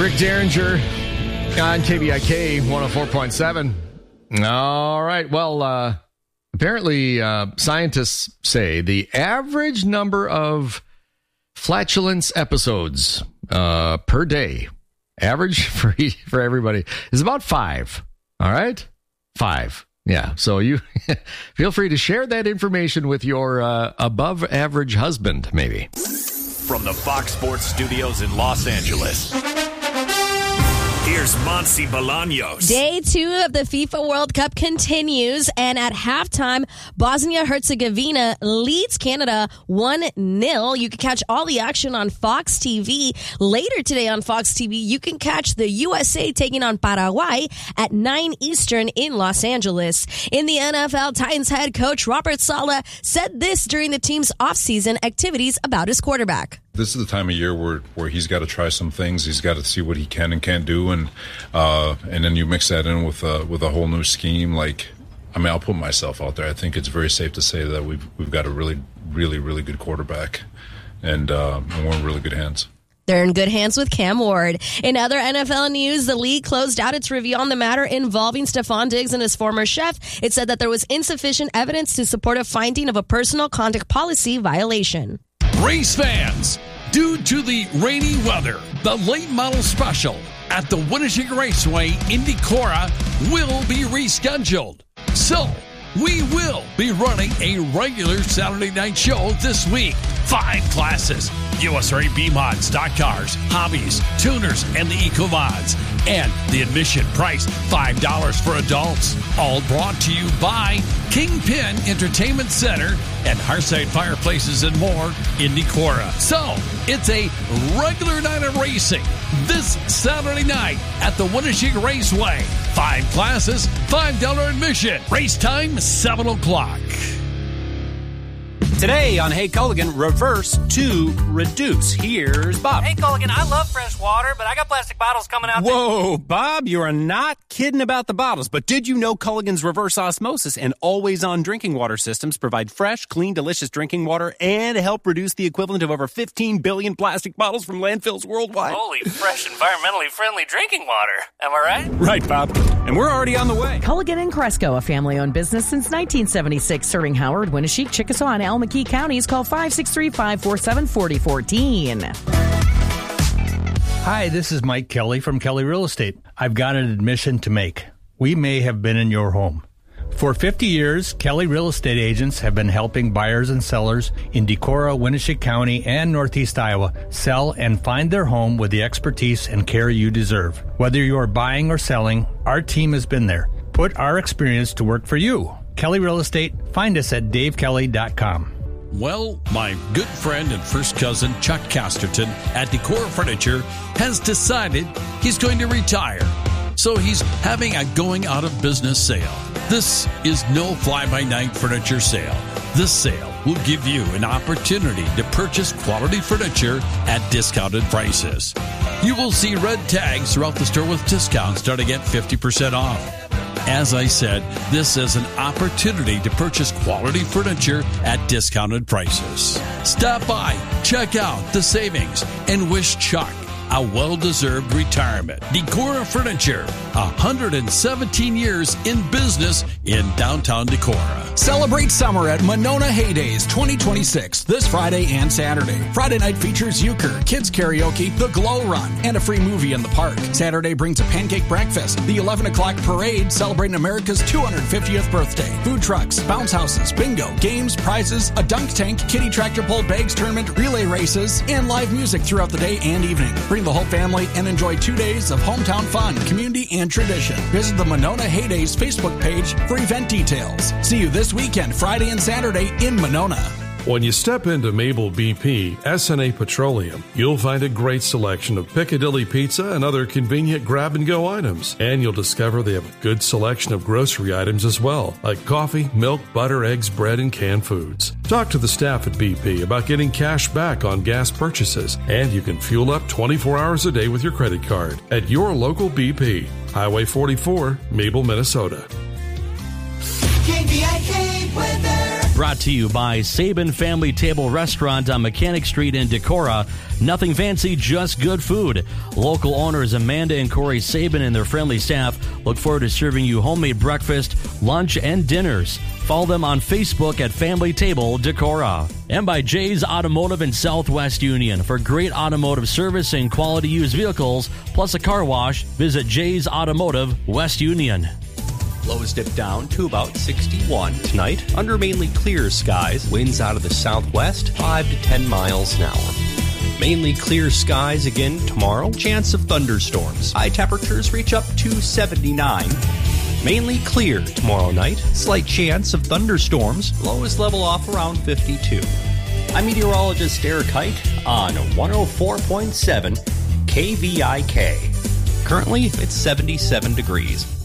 Rick Derringer on KBIK 104.7. All right. Well, apparently scientists say the average number of flatulence episodes per day, average for everybody, is about 5. All right? 5. Yeah. So you feel free to share that information with your above average husband, maybe. From the Fox Sports Studios in Los Angeles, here's Monsi Bolaños. Day 2 of the FIFA World Cup continues, and at halftime, Bosnia-Herzegovina leads Canada 1-0. You can catch all the action on Fox TV. Later today on Fox TV, you can catch the USA taking on Paraguay at 9 Eastern in Los Angeles. In the NFL, Titans head coach Robert Saleh said this during the team's offseason activities about his quarterback. This is the time of year where he's got to try some things. He's got to see what he can and can't do, and then you mix that in with a whole new scheme. I'll put myself out there. I think it's very safe to say that we've got a really, really, really good quarterback, and we're in really good hands. They're in good hands with Cam Ward. In other NFL news, the league closed out its review on the matter involving Stephon Diggs and his former chef. It said that there was insufficient evidence to support a finding of a personal conduct policy violation. Race fans, due to the rainy weather, the late model special at the Winnebago Raceway in Decorah will be rescheduled. So, we will be running a regular Saturday night show this week. 5 classes: USRA B-Mod, stock cars, hobbies, tuners, and the Eco-Mods. And the admission price, $5 for adults. All brought to you by Kingpin Entertainment Center and Hearthside Fireplaces and more in Decorah. So, it's a regular night of racing this Saturday night at the Winnebago Raceway. 5 classes, $5 admission. Race time, 7 o'clock. Today on Hey Culligan, reverse to reduce. Here's Bob. Hey Culligan, I love fresh water, but I got plastic bottles coming out. Whoa, Bob, you are not kidding about the bottles. But did you know Culligan's reverse osmosis and always-on drinking water systems provide fresh, clean, delicious drinking water and help reduce the equivalent of over 15 billion plastic bottles from landfills worldwide? Holy, fresh, environmentally friendly drinking water. Am I right? Right, Bob. And we're already on the way. Culligan and Cresco, a family-owned business since 1976, serving Howard, Winnebago, Chickasaw, and Alma Key counties. Call 563-547-4014. Hi, this is Mike Kelly from Kelly Real Estate. I've got an admission to make. We may have been in your home. For 50 years, Kelly Real Estate agents have been helping buyers and sellers in Decorah, Winnebago County, and Northeast Iowa sell and find their home with the expertise and care you deserve. Whether you're buying or selling, our team has been there. Put our experience to work for you. Kelly Real Estate, find us at davekelly.com. Well, my good friend and first cousin Chuck Casterton at Decorah Furniture has decided he's going to retire. So he's having a going out of business sale. This is no fly-by-night furniture sale. This sale will give you an opportunity to purchase quality furniture at discounted prices. You will see red tags throughout the store with discounts starting at 50% off. As I said, this is an opportunity to purchase quality furniture at discounted prices. Stop by, check out the savings, and wish Chuck a well-deserved retirement. Decorah Furniture, 117 years in business in downtown Decorah. Celebrate summer at Monona Heydays 2026 this Friday and Saturday. Friday night features euchre, kids karaoke, the Glow Run, and a free movie in the park. Saturday brings a pancake breakfast, the 11 o'clock parade celebrating America's 250th birthday, food trucks, bounce houses, bingo, games, prizes, a dunk tank, kiddie tractor pull bags tournament, relay races, and live music throughout the day and evening. Bring the whole family and enjoy 2 days of hometown fun, community, and tradition. Visit the Monona Heydays Facebook page for event details. See you this weekend, Friday and Saturday in Monona. When you step into Mabel BP, SNA Petroleum, you'll find a great selection of Piccadilly pizza and other convenient grab-and-go items. And you'll discover they have a good selection of grocery items as well, like coffee, milk, butter, eggs, bread, and canned foods. Talk to the staff at BP about getting cash back on gas purchases, and you can fuel up 24 hours a day with your credit card at your local BP. Highway 44, Mabel, Minnesota. KBIK weather. Brought to you by Sabin Family Table Restaurant on Mechanic Street in Decorah. Nothing fancy, just good food. Local owners Amanda and Corey Sabin and their friendly staff look forward to serving you homemade breakfast, lunch, and dinners. Follow them on Facebook at Family Table Decorah. And by Jay's Automotive in Southwest Union. For great automotive service and quality used vehicles, plus a car wash, visit Jay's Automotive, West Union. Lows dip down to about 61 tonight under mainly clear skies. Winds out of the southwest, 5 to 10 miles an hour. Mainly clear skies again tomorrow. Chance of thunderstorms. High temperatures reach up to 79. Mainly clear tomorrow night. Slight chance of thunderstorms. Lows level off around 52. I'm meteorologist Eric Hike on 104.7 KVIK. Currently, it's 77 degrees.